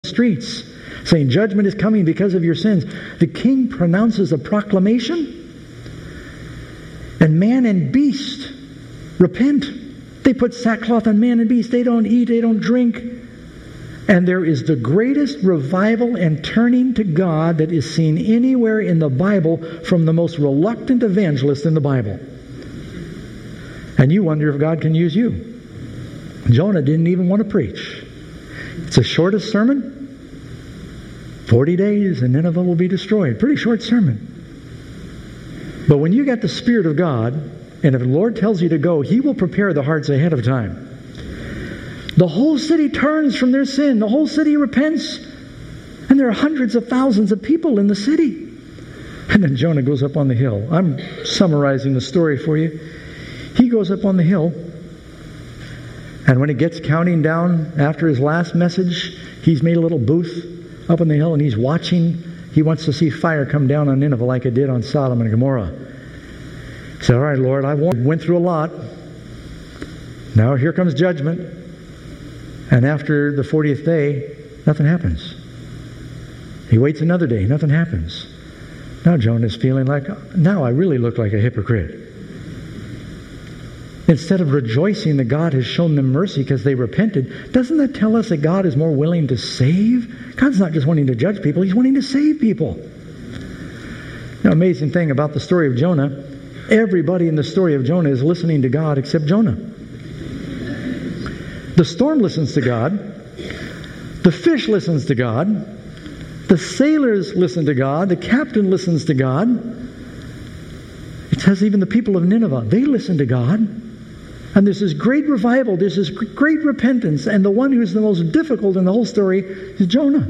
streets, saying judgment is coming because of your sins. The king pronounces a proclamation, and man and beast repent. They put sackcloth on man and beast. They don't eat, they don't drink. And there is the greatest revival and turning to God that is seen anywhere in the Bible from the most reluctant evangelist in the Bible. And you wonder if God can use you. Jonah didn't even want to preach. It's the shortest sermon. 40 days and Nineveh will be destroyed. Pretty short sermon. But when you get the Spirit of God, and if the Lord tells you to go, He will prepare the hearts ahead of time. The whole city turns from their sin. The whole city repents. And there are hundreds of thousands of people in the city. And then Jonah goes up on the hill. I'm summarizing the story for you. He goes up on the hill. And when it gets counting down after his last message, he's made a little booth up on the hill and he's watching. He wants to see fire come down on Nineveh like it did on Sodom and Gomorrah. He said, all right, Lord, I went through a lot. Now here comes judgment. And after the 40th day, nothing happens. He waits another day, nothing happens. Now Jonah's feeling like, now I really look like a hypocrite. Instead of rejoicing that God has shown them mercy because they repented, doesn't that tell us that God is more willing to save? God's not just wanting to judge people, He's wanting to save people. The amazing thing about the story of Jonah, everybody in the story of Jonah is listening to God except Jonah. The storm listens to God. The fish listens to God. The sailors listen to God. The captain listens to God. It says even the people of Nineveh, they listen to God. And there's this great revival, there's this great repentance, and the one who's the most difficult in the whole story is Jonah.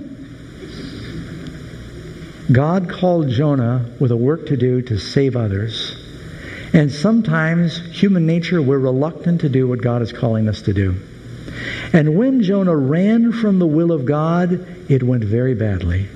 God called Jonah with a work to do to save others. And sometimes, human nature, we're reluctant to do what God is calling us to do. And when Jonah ran from the will of God, it went very badly.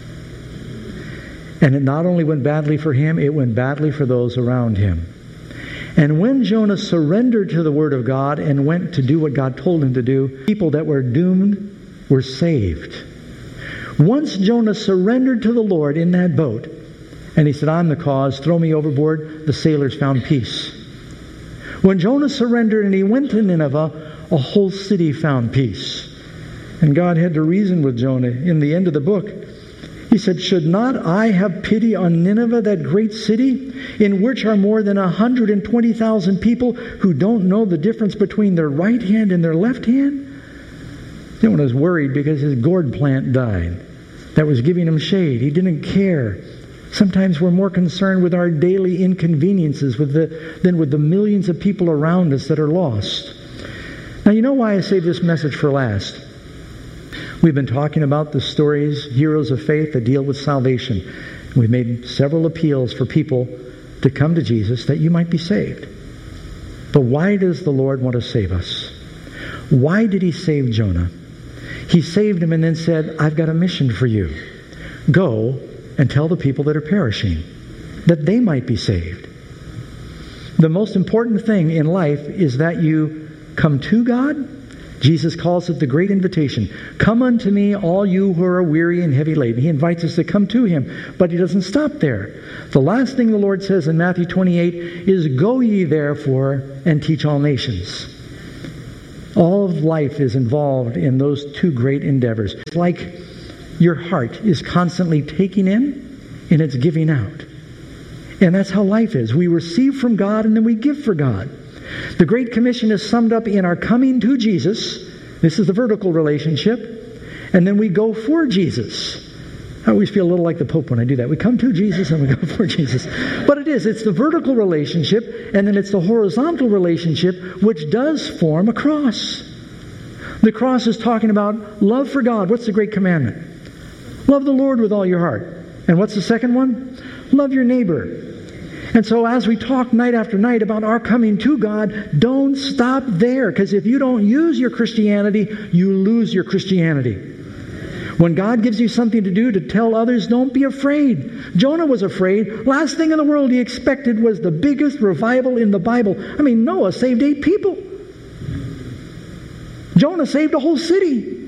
And it not only went badly for him, it went badly for those around him. And when Jonah surrendered to the Word of God and went to do what God told him to do, people that were doomed were saved. Once Jonah surrendered to the Lord in that boat, and he said, I'm the cause, throw me overboard, the sailors found peace. When Jonah surrendered and he went to Nineveh, a whole city found peace. And God had to reason with Jonah in the end of the book. He said, should not I have pity on Nineveh, that great city, in which are more than 120,000 people who don't know the difference between their right hand and their left hand? Jonah was worried because his gourd plant died. That was giving him shade. He didn't care. Sometimes we're more concerned with our daily inconveniences than with the millions of people around us that are lost. Now, you know why I saved this message for last? We've been talking about the stories, heroes of faith that deal with salvation. We've made several appeals for people to come to Jesus that you might be saved. But why does the Lord want to save us? Why did He save Jonah? He saved him and then said, I've got a mission for you. Go and tell the people that are perishing that they might be saved. The most important thing in life is that you come to God. Jesus calls it the great invitation. Come unto me, all you who are weary and heavy laden. He invites us to come to Him, but He doesn't stop there. The last thing the Lord says in Matthew 28 is, go ye therefore and teach all nations. All of life is involved in those two great endeavors. It's like your heart is constantly taking in and it's giving out. And that's how life is. We receive from God and then we give for God. The Great Commission is summed up in our coming to Jesus. This is the vertical relationship. And then we go for Jesus. I always feel a little like the Pope when I do that. We come to Jesus and we go for Jesus. But it's the vertical relationship, and then it's the horizontal relationship, which does form a cross. The cross is talking about love for God. What's the great commandment? Love the Lord with all your heart. And what's the second one? Love your neighbor. And so as we talk night after night about our coming to God, don't stop there. Because if you don't use your Christianity, you lose your Christianity. When God gives you something to do to tell others, don't be afraid. Jonah was afraid. Last thing in the world he expected was the biggest revival in the Bible. I mean, Noah saved 8 people. Jonah saved a whole city.